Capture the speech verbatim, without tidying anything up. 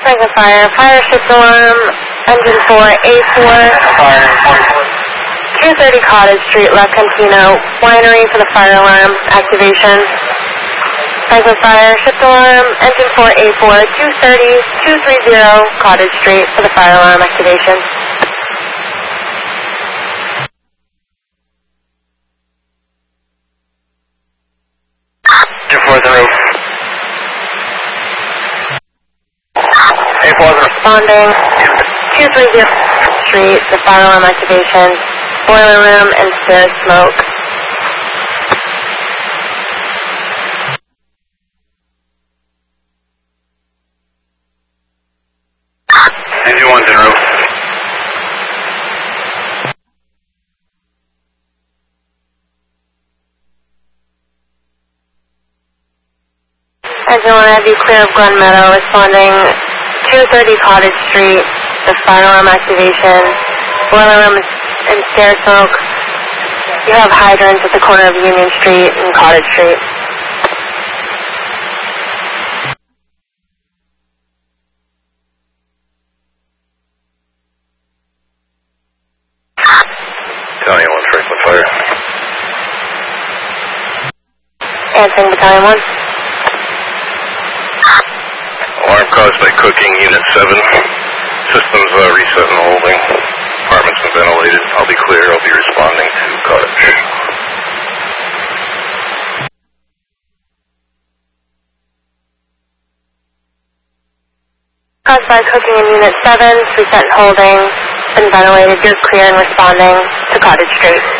Second fire, fire shift alarm, engine four, A four. two thirty Cottage Street, La Cantina, winery for the fire alarm activation. Second fire, shift alarm, engine four, A four, two thirty, two thirty Cottage Street for the fire alarm activation. two four zero. A four is responding. two thirty Street, the fire alarm activation. Boiler room and stairs smoke. Engine one, General. Engine one, I have you clear of Glen Meadow, responding two thirty Cottage Street, the fire alarm activation, boiler room and stair smoke. You have hydrants at the corner of Union Street and Cottage Street. Battalion one, Franklin Fire. Answering Battalion one. Alarm caused by cooking, Unit seven. Systems uh, reset and holding. Apartments been ventilated. I'll be clear. I'll be responding to Cottage. Caused by cooking in Unit seven, reset and holding, been ventilated. You're clear and responding to Cottage Street.